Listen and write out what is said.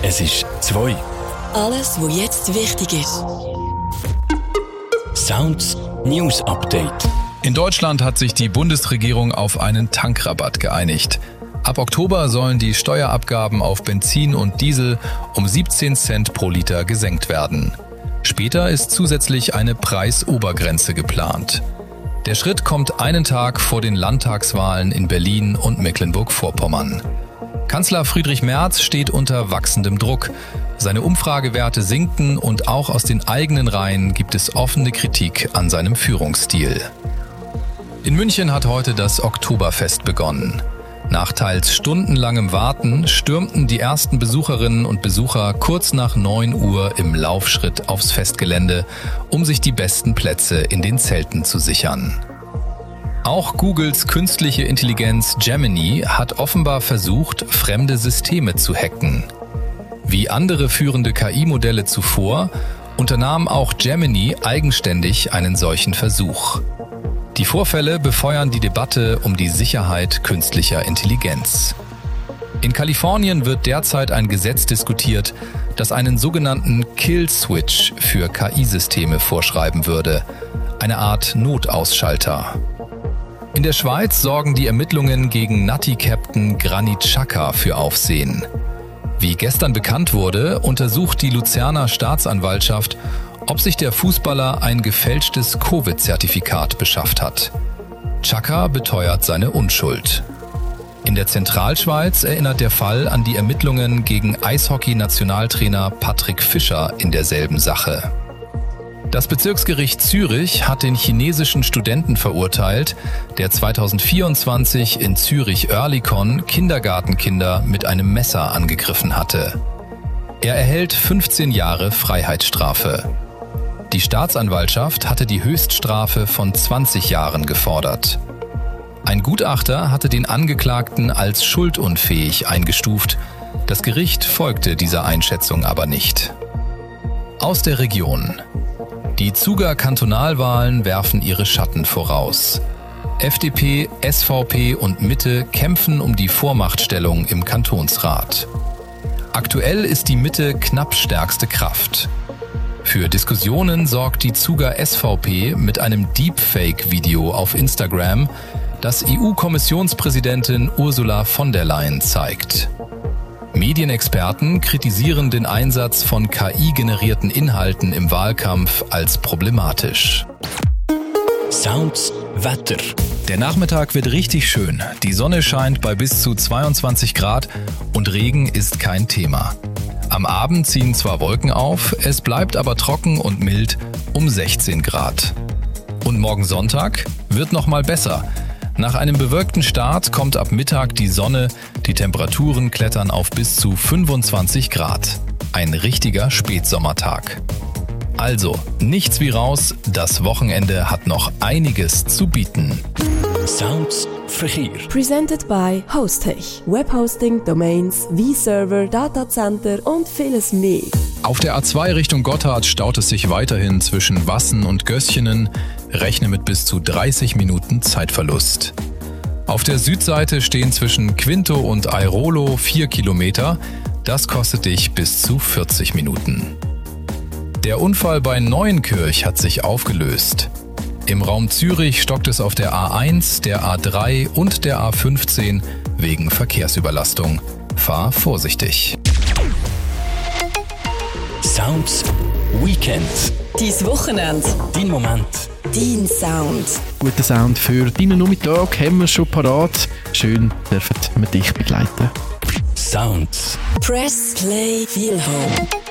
Es ist 2. Alles, was jetzt wichtig ist. Sounds News Update. In Deutschland hat sich die Bundesregierung auf einen Tankrabatt geeinigt. Ab Oktober sollen die Steuerabgaben auf Benzin und Diesel um 17 Cent pro Liter gesenkt werden. Später ist zusätzlich eine Preisobergrenze geplant. Der Schritt kommt einen Tag vor den Landtagswahlen in Berlin und Mecklenburg-Vorpommern. Kanzler Friedrich Merz steht unter wachsendem Druck. Seine Umfragewerte sinken und auch aus den eigenen Reihen gibt es offene Kritik an seinem Führungsstil. In München hat heute das Oktoberfest begonnen. Nach teils stundenlangem Warten stürmten die ersten Besucherinnen und Besucher kurz nach 9 Uhr im Laufschritt aufs Festgelände, um sich die besten Plätze in den Zelten zu sichern. Auch Googles künstliche Intelligenz Gemini hat offenbar versucht, fremde Systeme zu hacken. Wie andere führende KI-Modelle zuvor, unternahm auch Gemini eigenständig einen solchen Versuch. Die Vorfälle befeuern die Debatte um die Sicherheit künstlicher Intelligenz. In Kalifornien wird derzeit ein Gesetz diskutiert, das einen sogenannten Kill-Switch für KI-Systeme vorschreiben würde, eine Art Notausschalter. In der Schweiz sorgen die Ermittlungen gegen Nutty-Captain Granit Xhaka für Aufsehen. Wie gestern bekannt wurde, untersucht die Luzerner Staatsanwaltschaft, ob sich der Fußballer ein gefälschtes Covid-Zertifikat beschafft hat. Xhaka beteuert seine Unschuld. In der Zentralschweiz erinnert der Fall an die Ermittlungen gegen Eishockey-Nationaltrainer Patrick Fischer in derselben Sache. Das Bezirksgericht Zürich hat den chinesischen Studenten verurteilt, der 2024 in Zürich-Oerlikon Kindergartenkinder mit einem Messer angegriffen hatte. Er erhält 15 Jahre Freiheitsstrafe. Die Staatsanwaltschaft hatte die Höchststrafe von 20 Jahren gefordert. Ein Gutachter hatte den Angeklagten als schuldunfähig eingestuft. Das Gericht folgte dieser Einschätzung aber nicht. Aus der Region. Die Zuger Kantonalwahlen werfen ihre Schatten voraus. FDP, SVP und Mitte kämpfen um die Vormachtstellung im Kantonsrat. Aktuell ist die Mitte knapp stärkste Kraft. Für Diskussionen sorgt die Zuger SVP mit einem Deepfake-Video auf Instagram, das EU-Kommissionspräsidentin Ursula von der Leyen zeigt. Medienexperten kritisieren den Einsatz von KI-generierten Inhalten im Wahlkampf als problematisch. Sounds Wetter. Der Nachmittag wird richtig schön. Die Sonne scheint bei bis zu 22 Grad und Regen ist kein Thema. Am Abend ziehen zwar Wolken auf, es bleibt aber trocken und mild um 16 Grad. Und morgen Sonntag wird noch mal besser. Nach einem bewölkten Start kommt ab Mittag die Sonne, die Temperaturen klettern auf bis zu 25 Grad. Ein richtiger Spätsommertag. Also, nichts wie raus, das Wochenende hat noch einiges zu bieten. Sounds Verkehr. Presented by Hostech. Webhosting, Domains, V-Server, Datacenter und vieles mehr. Auf der A2 Richtung Gotthard staut es sich weiterhin zwischen Wassen und Göschenen. Rechne mit bis zu 30 Minuten Zeitverlust. Auf der Südseite stehen zwischen Quinto und Airolo 4 Kilometer. Das kostet dich bis zu 40 Minuten. Der Unfall bei Neuenkirch hat sich aufgelöst. Im Raum Zürich stockt es auf der A1, der A3 und der A15 wegen Verkehrsüberlastung. Fahr vorsichtig. Sounds Weekend. Dein Wochenende. Dein Moment. Dein Sound. Guten Sound für deinen Nachmittag haben wir schon parat. Schön dürfen wir dich begleiten. Sounds. Press, Play, Feel Home.